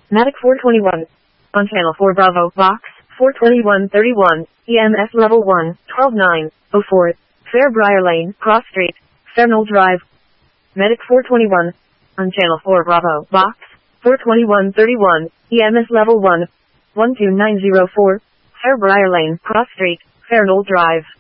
Matic 421. On channel 4 Bravo, box, 42131, EMS level 1, 12904, Fairbriar Lane, Cross Street, Fairknoll Drive. Medic 421. On channel 4 Bravo, box, 42131, EMS level 1, 12904, Fairbriar Lane, Cross Street, Fairknoll Drive.